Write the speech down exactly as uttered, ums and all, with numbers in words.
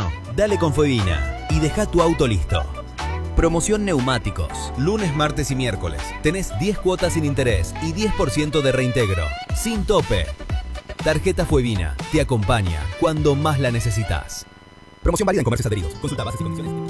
invierno? Dale con Fuevina y deja tu auto listo. Promoción neumáticos. Lunes, martes y miércoles. Tenés diez cuotas sin interés y diez por ciento de reintegro. Sin tope. Tarjeta Fuevina te acompaña cuando más la necesitas. Promoción válida en comercios adheridos. Consulta bases y condiciones.